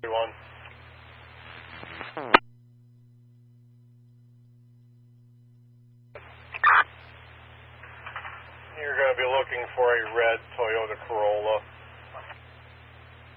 One. You're going to be looking for a red Toyota Corolla.